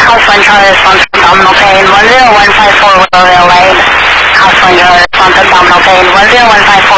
House 1 Charlie response abdominal pain. 10154 Willow Lane. House 1 Charlie response abdominal pain. 10154